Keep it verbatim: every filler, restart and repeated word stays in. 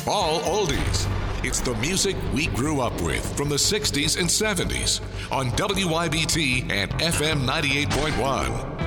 All oldies. It's the music we grew up with from the sixties and seventies on W I B T and F M ninety-eight point one.